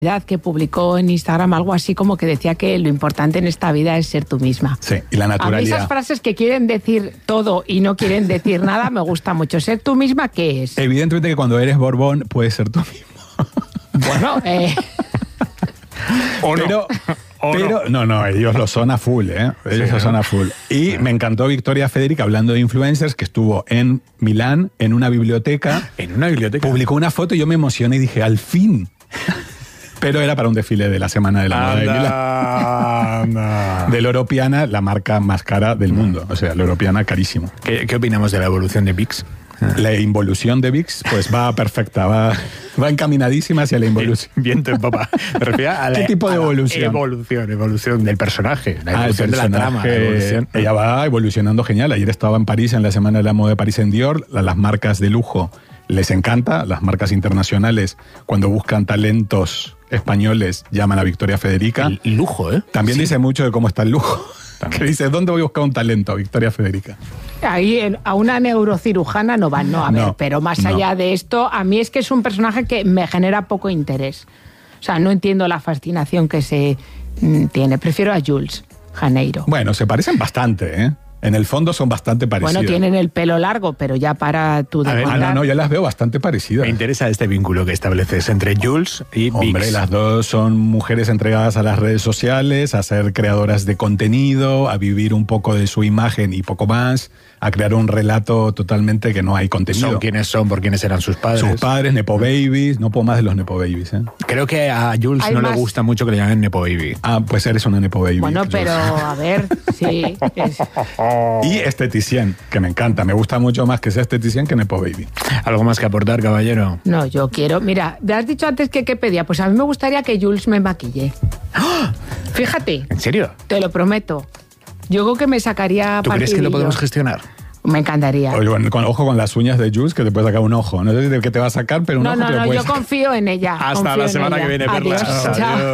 que publicó en Instagram algo así como que decía que lo importante en esta vida es ser tú misma. Sí, y la naturalidad. A mí esas frases que quieren decir todo y no quieren decir nada me gusta mucho. ¿Ser tú misma qué es? Evidentemente que cuando eres Borbón puedes ser tú mismo. Bueno, Pero no, ellos lo son a full, ¿eh? Ellos Sí, lo son a full. Y me encantó Victoria Federica, hablando de influencers, que estuvo en Milán, en una biblioteca. En una biblioteca. Publicó una foto y yo me emocioné y dije, al fin. Pero era para un desfile de la Semana de la Moda de Milán. Anda. De L'Europeana, la marca más cara del mundo. O sea, L'Europeana carísimo. ¿Qué opinamos de la evolución de VIX? La involución de VIX, pues va perfecta, va encaminadísima hacia la involución. Viento en popa. Me refiero a ¿Qué tipo de evolución? Evolución del personaje. La El evolución de la trama. La evolución. Ella va evolucionando genial. Ayer estaba en París, en la Semana de la Moda de París en Dior. Las marcas de lujo les encanta. Las marcas internacionales, cuando buscan talentos españoles, llaman a Victoria Federica. El lujo, ¿eh? También dice mucho de cómo está el lujo. Que dice, ¿dónde voy a buscar un talento? Victoria Federica. ahí a una neurocirujana no van, no, a ver, pero más allá de esto, a mí es que es un personaje que me genera poco interés. O sea, no entiendo la fascinación que se tiene. Prefiero a Jules Janeiro. Bueno, se parecen bastante, ¿eh? En el fondo son bastante parecidos. Bueno, tienen el pelo largo, pero ya para tu demanda... no, yo las veo bastante parecidas. Me interesa este vínculo que estableces entre Jules y Vix. Hombre, las dos son mujeres entregadas a las redes sociales, a ser creadoras de contenido, a vivir un poco de su imagen y poco más, a crear un relato totalmente que no hay contenido. Son quienes son, por quienes eran sus padres. Sus padres, Nepo Babies, no puedo más de los Nepo Babies, ¿eh? Creo que a Jules no le gusta mucho que le llamen Nepo Baby. Ah, pues eres una Nepo Baby. Bueno, pero a ver, sí. Y esteticien, que me encanta. Me gusta mucho más que sea esteticien que Nepo Baby. ¿Algo más que aportar, caballero? No, yo quiero... Mira, ¿te has dicho antes que qué pedía? Pues a mí me gustaría que Jules me maquille. ¡Oh! Fíjate. ¿En serio? Te lo prometo. Yo creo que me sacaría... ¿Tú crees que lo podemos gestionar? Me encantaría. Oye, ojo con las uñas de Jules, que te puede sacar un ojo. No sé de qué te va a sacar, pero un ojo te lo puede yo confío en ella. Hasta la semana que viene, Perlas. Adiós. Chao.